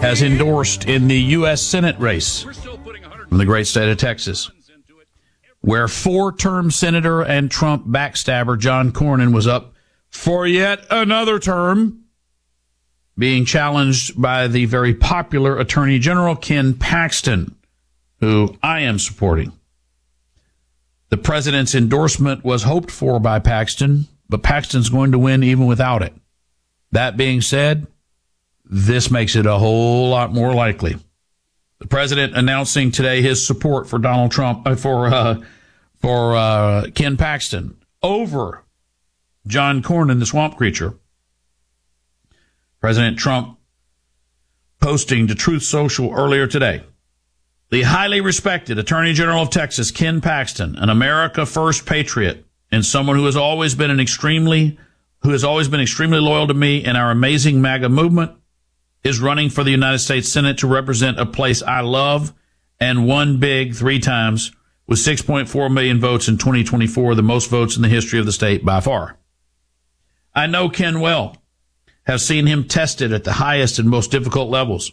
has endorsed in the U.S. Senate race from the great state of Texas, where four-term senator and Trump backstabber John Cornyn was up for yet another term, being challenged by the very popular Attorney General Ken Paxton, who I am supporting. The president's endorsement was hoped for by Paxton, but Paxton's going to win even without it. That being said, this makes it a whole lot more likely. The president announcing today his support for Donald Trump, for Ken Paxton over John Cornyn, the swamp creature. President Trump posting to Truth Social earlier today. The highly respected Attorney General of Texas, Ken Paxton, an America First patriot and someone who has always been extremely loyal to me and our amazing MAGA movement, is running for the United States Senate to represent a place I love and won big 3 times with 6.4 million votes in 2024, the most votes in the history of the state by far. I know Ken well, have seen him tested at the highest and most difficult levels,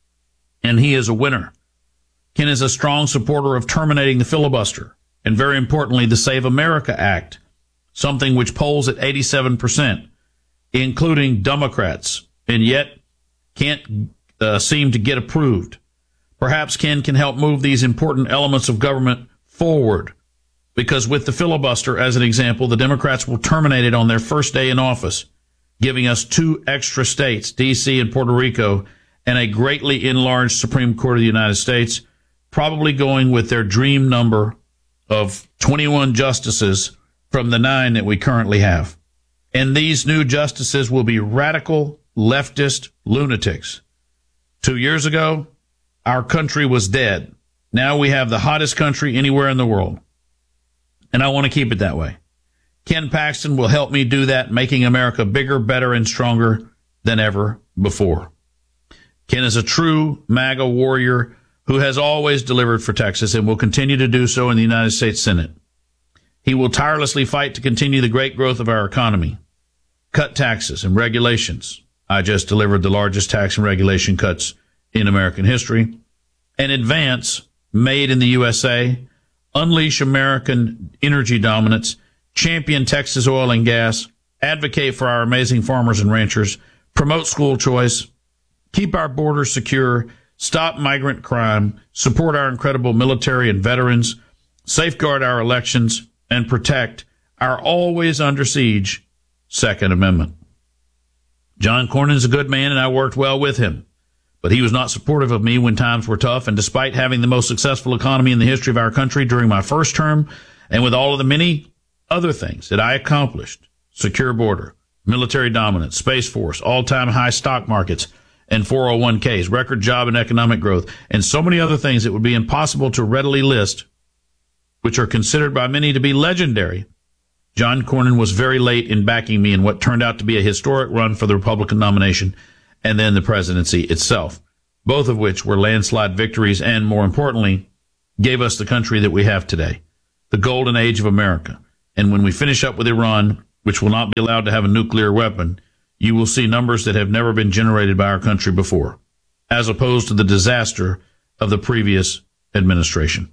and he is a winner. Ken is a strong supporter of terminating the filibuster and, very importantly, the Save America Act, something which polls at 87%, including Democrats, and yet can't seem to get approved. Perhaps Ken can help move these important elements of government forward, because with the filibuster, as an example, the Democrats will terminate it on their first day in office, giving us 2 extra states, D.C. and Puerto Rico, and a greatly enlarged Supreme Court of the United States, probably going with their dream number of 21 justices from the 9 that we currently have. And these new justices will be radical leftist lunatics. 2 years ago, our country was dead. Now we have the hottest country anywhere in the world. And I want to keep it that way. Ken Paxton will help me do that, making America bigger, better, and stronger than ever before. Ken is a true MAGA warrior who has always delivered for Texas and will continue to do so in the United States Senate. He will tirelessly fight to continue the great growth of our economy, cut taxes and regulations. I just delivered the largest tax and regulation cuts in American history, and advance Made in the USA, unleash American energy dominance, champion Texas oil and gas, advocate for our amazing farmers and ranchers, promote school choice, keep our borders secure, stop migrant crime, support our incredible military and veterans, safeguard our elections, and protect our always under siege Second Amendment. John Cornyn is a good man, and I worked well with him. But he was not supportive of me when times were tough, and despite having the most successful economy in the history of our country during my first term, and with all of the many other things that I accomplished, secure border, military dominance, Space Force, all-time high stock markets, and 401ks, record job and economic growth, and so many other things that would be impossible to readily list, which are considered by many to be legendary, John Cornyn was very late in backing me in what turned out to be a historic run for the Republican nomination and then the presidency itself, both of which were landslide victories and, more importantly, gave us the country that we have today, the golden age of America. And when we finish up with Iran, which will not be allowed to have a nuclear weapon, you will see numbers that have never been generated by our country before, as opposed to the disaster of the previous administration.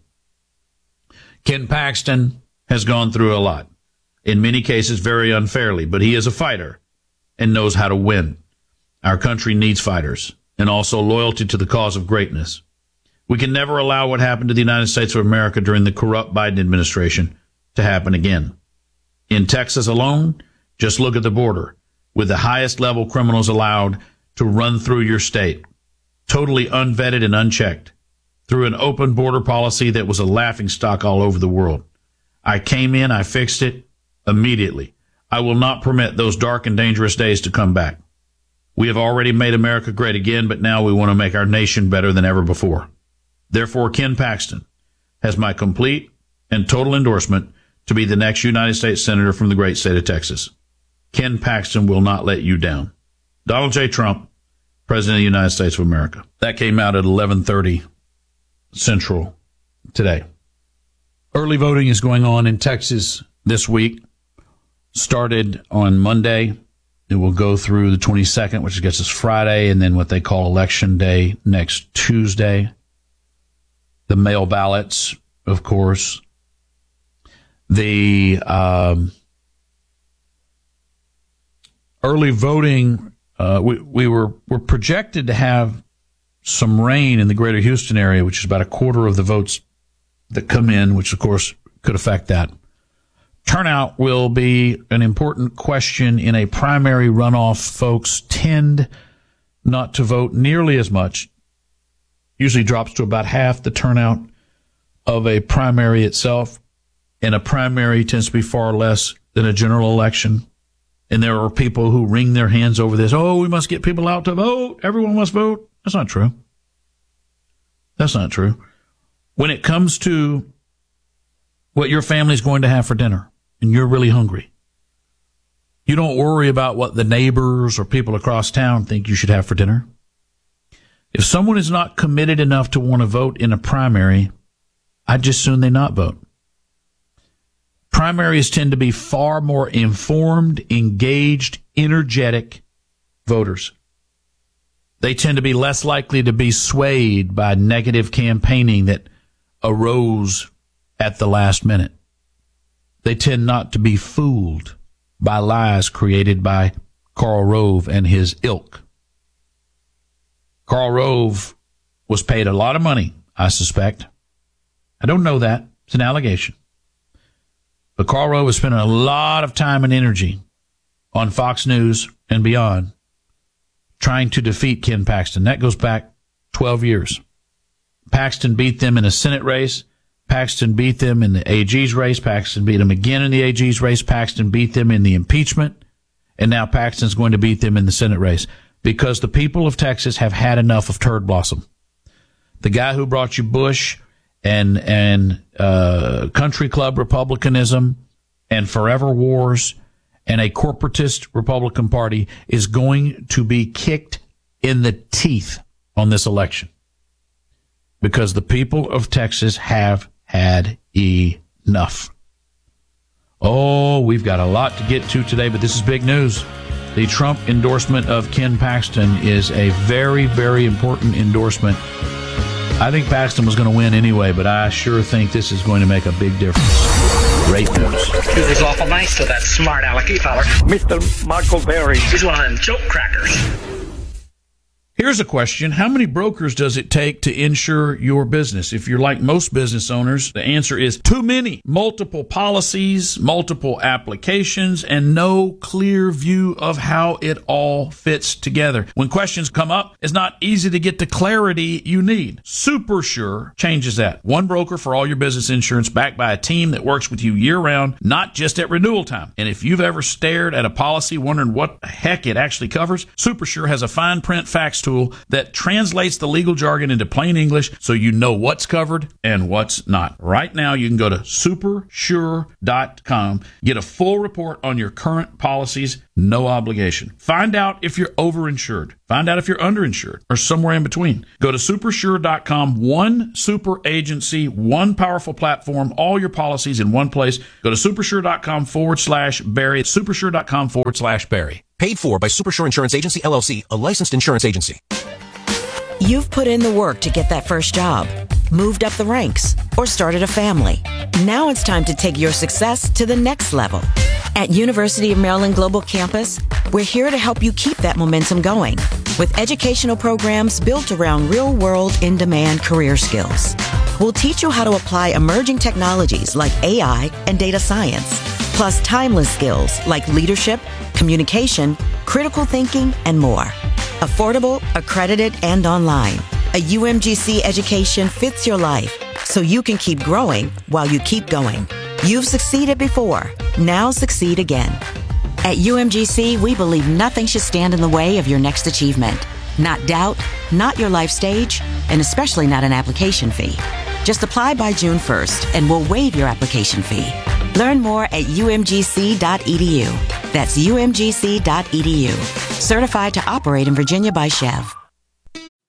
Ken Paxton has gone through a lot, in many cases very unfairly, but he is a fighter and knows how to win. Our country needs fighters and also loyalty to the cause of greatness. We can never allow what happened to the United States of America during the corrupt Biden administration to happen again. In Texas alone, just look at the border, with the highest level criminals allowed to run through your state, totally unvetted and unchecked, through an open border policy that was a laughingstock all over the world. I came in, I fixed it immediately. I will not permit those dark and dangerous days to come back. We have already made America great again, but now we want to make our nation better than ever before. Therefore, Ken Paxton has my complete and total endorsement to be the next United States Senator from the great state of Texas. Ken Paxton will not let you down. Donald J. Trump, President of the United States of America. That came out at 11:30 Central today. Early voting is going on in Texas this week. Started on Monday It will go through the 22nd, which gets us Friday, and then what they call Election Day next Tuesday. The mail ballots, of course. The early voting, we're projected to have some rain in the greater Houston area, which is about a quarter of the votes that come in, which, of course, could affect that. Turnout will be an important question in a primary runoff. Folks tend not to vote nearly as much. Usually drops to about half the turnout of a primary itself. And a primary tends to be far less than a general election. And there are people who wring their hands over this. Oh, we must get people out to vote. Everyone must vote. That's not true. That's not true. When it comes to what your family's going to have for dinner, and you're really hungry, you don't worry about what the neighbors or people across town think you should have for dinner. If someone is not committed enough to want to vote in a primary, I'd just soon they not vote. Primaries tend to be far more informed, engaged, energetic voters. They tend to be less likely to be swayed by negative campaigning that arose at the last minute. They tend not to be fooled by lies created by Karl Rove and his ilk. Karl Rove was paid a lot of money, I suspect. I don't know that. It's an allegation. But Karl Rove was spending a lot of time and energy on Fox News and beyond trying to defeat Ken Paxton. That goes back 12 years. Paxton beat them in a Senate race. Paxton beat them in the AG's race. Paxton beat them again in the AG's race. Paxton beat them in the impeachment. And now Paxton's going to beat them in the Senate race because the people of Texas have had enough of turd blossom. The guy who brought you Bush and country club republicanism and forever wars and a corporatist Republican Party is going to be kicked in the teeth on this election because the people of Texas have had enough. Oh, we've got a lot to get to today, but this is big news. The Trump endorsement of Ken Paxton is a very, very important endorsement. I think Paxton was going to win anyway, but I sure think this is going to make a big difference. Great news. He was awful nice to that smart alecky feller. Mr. Michael Berry. He's one of them joke crackers. Here's a question. How many brokers does it take to insure your business? If you're like most business owners, the answer is too many. Multiple policies, multiple applications, and no clear view of how it all fits together. When questions come up, it's not easy to get the clarity you need. SuperSure changes that. One broker for all your business insurance backed by a team that works with you year-round, not just at renewal time. And if you've ever stared at a policy wondering what the heck it actually covers, SuperSure has a fine print fax tool that translates the legal jargon into plain English so you know what's covered and what's not. Right now, you can go to supersure.com, get a full report on your current policies, no obligation. Find out if you're overinsured. Find out if you're underinsured or somewhere in between. Go to supersure.com, one super agency, one powerful platform, all your policies in one place. Go to supersure.com/Barry. Supersure.com/Barry. Paid for by Supersure Insurance Agency, LLC, a licensed insurance agency. You've put in the work to get that first job, moved up the ranks, or started a family. Now it's time to take your success to the next level. At University of Maryland Global Campus, we're here to help you keep that momentum going with educational programs built around real-world, in-demand career skills. We'll teach you how to apply emerging technologies like AI and data science, plus timeless skills like leadership, communication, critical thinking, and more. Affordable, accredited, and online. A UMGC education fits your life so you can keep growing while you keep going. You've succeeded before. Now succeed again. At UMGC, we believe nothing should stand in the way of your next achievement. Not doubt, not your life stage, and especially not an application fee. Just apply by June 1st and we'll waive your application fee. Learn more at umgc.edu. That's umgc.edu. Certified to operate in Virginia by Chev.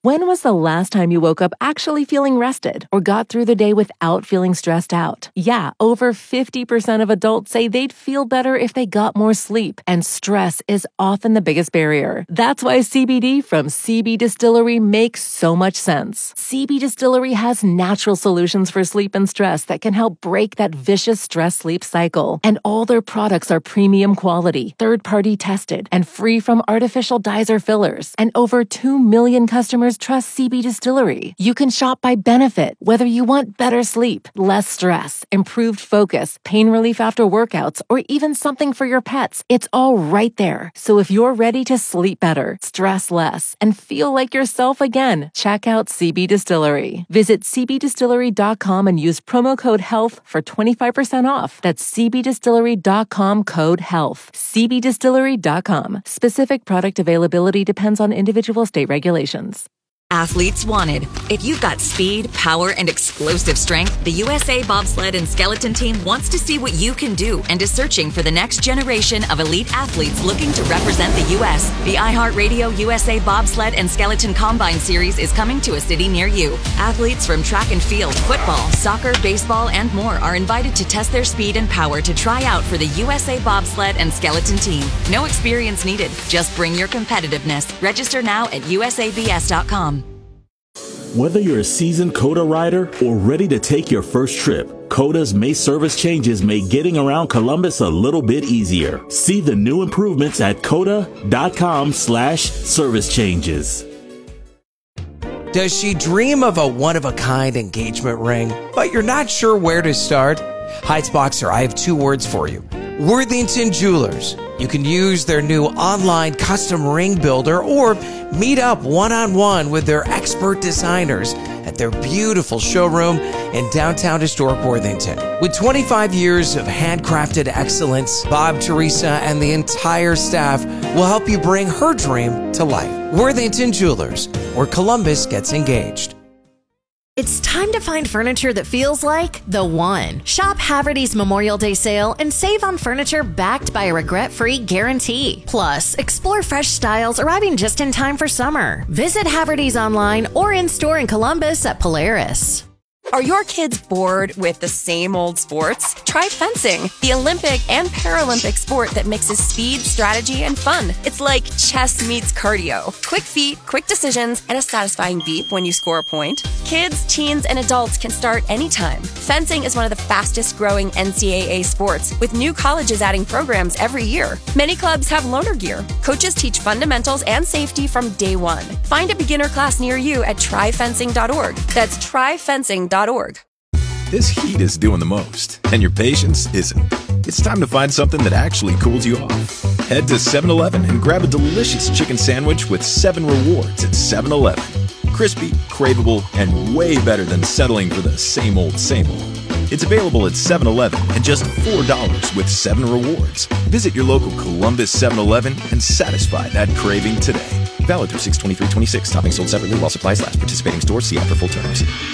When was the last time you woke up actually feeling rested or got through the day without feeling stressed out? Yeah, over 50% of adults say they'd feel better if they got more sleep, and stress is often the biggest barrier. That's why CBD from CB Distillery makes so much sense. CB Distillery has natural solutions for sleep and stress that can help break that vicious stress-sleep cycle. And all their products are premium quality, third-party tested, and free from artificial dyes or fillers. And over 2 million customers trust CB Distillery. You can shop by benefit, whether you want better sleep, less stress, improved focus, pain relief after workouts, or even something for your pets. It's all right there. So if you're ready to sleep better, stress less, and feel like yourself again, check out CB Distillery. Visit cbdistillery.com and use promo code HEALTH for 25% off. That's cbdistillery.com code HEALTH. cbdistillery.com. Specific product availability depends on individual state regulations. Athletes wanted. If you've got speed, power, and explosive strength, the USA Bobsled and Skeleton Team wants to see what you can do and is searching for the next generation of elite athletes looking to represent the U.S. The iHeartRadio USA Bobsled and Skeleton Combine Series is coming to a city near you. Athletes from track and field, football, soccer, baseball, and more are invited to test their speed and power to try out for the USA Bobsled and Skeleton Team. No experience needed. Just bring your competitiveness. Register now at usabs.com. Whether you're a seasoned COTA rider or ready to take your first trip, COTA's May service changes make getting around Columbus a little bit easier. See the new improvements at COTA.com/service changes. Does she dream of a one-of-a-kind engagement ring, but you're not sure where to start? Heights Boxer, I have 2 words for you. Worthington Jewelers. You can use their new online custom ring builder or meet up one-on-one with their expert designers at their beautiful showroom in downtown historic Worthington. With 25 years of handcrafted excellence, Bob, Teresa, and the entire staff will help you bring her dream to life. Worthington Jewelers, where Columbus gets engaged. It's time to find furniture that feels like the one. Shop Haverty's Memorial Day sale and save on furniture backed by a regret-free guarantee. Plus, explore fresh styles arriving just in time for summer. Visit Haverty's online or in-store in Columbus at Polaris. Are your kids bored with the same old sports? Try fencing, the Olympic and Paralympic sport that mixes speed, strategy, and fun. It's like chess meets cardio. Quick feet, quick decisions, and a satisfying beep when you score a point. Kids, teens, and adults can start anytime. Fencing is one of the fastest growing NCAA sports, with new colleges adding programs every year. Many clubs have loaner gear. Coaches teach fundamentals and safety from day one. Find a beginner class near you at tryfencing.org. That's tryfencing.org. This heat is doing the most, and your patience isn't. It's time to find something that actually cools you off. Head to 7-Eleven and grab a delicious chicken sandwich with 7 rewards at 7-Eleven. Crispy, craveable, and way better than settling for the same old, same old. It's available at 7-Eleven at just $4 with 7 rewards. Visit your local Columbus 7-Eleven and satisfy that craving today. Valid through 6/23/26. Toppings sold separately while supplies last. Participating stores, see app for full terms.